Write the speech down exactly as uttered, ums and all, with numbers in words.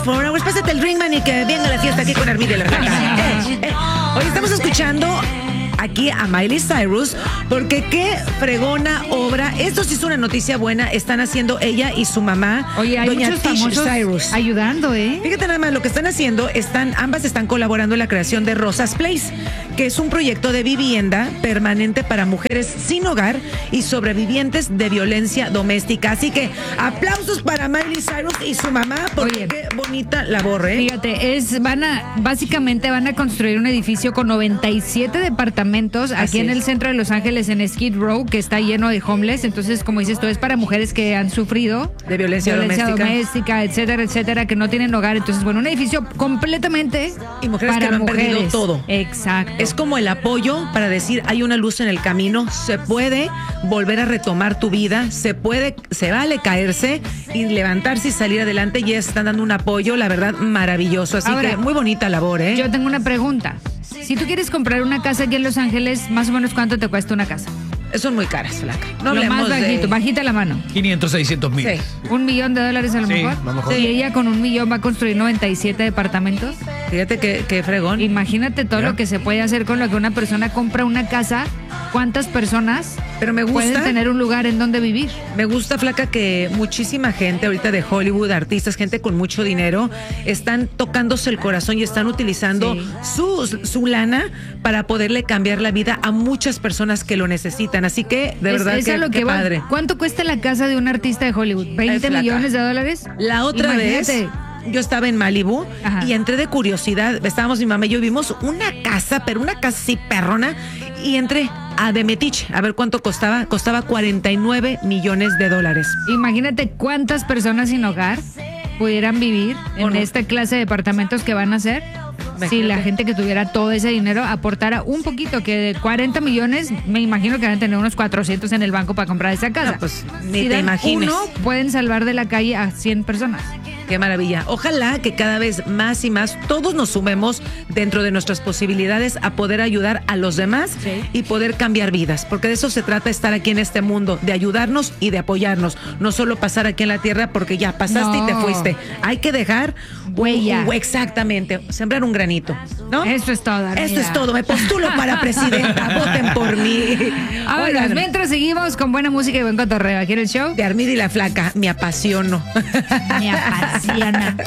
veinticuatro hours. Pásate el Ringman y que venga la fiesta aquí con Armida y la Flaca. Eh, eh. Hoy estamos escuchando aquí a Miley Cyrus, porque qué fregona obra. Esto sí es una noticia buena. Están haciendo ella y su mamá, Oye, hay doña muchos Tish famosos Cyrus. ayudando, ¿eh? Fíjate nada más lo que están haciendo. Están, ambas están colaborando en la creación de Rosas Place, que es un proyecto de vivienda permanente para mujeres sin hogar y sobrevivientes de violencia doméstica. Así que aplausos para Miley Cyrus y su mamá, porque Oye, qué bonita labor, ¿eh? Fíjate, es, van a, básicamente van a construir un edificio con noventa y siete departamentos aquí Así en es. el centro de Los Ángeles, en Skid Row, que está lleno de homeless. Entonces, como dices tú, es para mujeres que han sufrido De violencia doméstica. doméstica, etcétera, etcétera, que no tienen hogar. Entonces, bueno, un edificio completamente Y mujeres para que lo han mujeres. perdido todo. Exacto. Es como el apoyo para decir, hay una luz en el camino, se puede volver a retomar tu vida, se puede, se vale caerse y levantarse y salir adelante, y están dando un apoyo, la verdad, maravilloso. Así Ahora, que muy bonita labor, ¿eh? Yo tengo una pregunta. Si tú quieres comprar una casa aquí en Los Ángeles, más o menos, ¿cuánto te cuesta una casa? Son muy caras, Flaca. No Lo hablemos más bajito, de... bajita la mano. quinientos, seiscientos mil. Sí. Un millón de dólares a lo Sí, mejor. a lo mejor. Y ella con un millón va a construir noventa y siete departamentos. Fíjate que, que fregón. Imagínate todo Mira. lo que se puede hacer con lo que una persona compra una casa. ¿Cuántas personas Pero me pueden gusta, tener un lugar en donde vivir? me gusta, Flaca, que muchísima gente ahorita de Hollywood, artistas, gente con mucho dinero, están tocándose el corazón y están utilizando Sí. su, su lana para poderle cambiar la vida a muchas personas que lo necesitan. Así que, de Es- verdad, es que, a lo qué que va. padre. ¿Cuánto cuesta la casa de un artista de Hollywood? ¿veinte Flaca. millones de dólares? La otra Imagínate. vez, yo estaba en Malibu Ajá. y entré de curiosidad. Estábamos mi mamá y yo, vimos una casa, pero una casa así perrona, y entré a de Metiche a ver cuánto costaba. Costaba cuarenta y nueve millones de dólares. Imagínate cuántas personas sin hogar pudieran vivir en Bueno. esta clase de departamentos que van a hacer. Si Imagínate. la gente que tuviera todo ese dinero aportara un poquito, que de cuarenta millones, me imagino que van a tener unos cuatrocientos en el banco para comprar esa casa. No, pues, ni si te dan imagines. uno, pueden salvar de la calle a cien personas. Qué maravilla. Ojalá que cada vez más y más todos nos sumemos dentro de nuestras posibilidades a poder ayudar a los demás Sí. y poder cambiar vidas, porque de eso se trata estar aquí en este mundo, de ayudarnos y de apoyarnos, no solo pasar aquí en la tierra porque ya pasaste No. y te fuiste. Hay que dejar un- Huella. un- exactamente, sembrar un granito, ¿no? Eso es todo. Esto es amiga. todo, me postulo para presidenta, voten por mí. Vámonos, Oigan, mientras seguimos con buena música y buen cotorreo aquí en el show. de Armida y la Flaca, me apasiono. Me apasiona.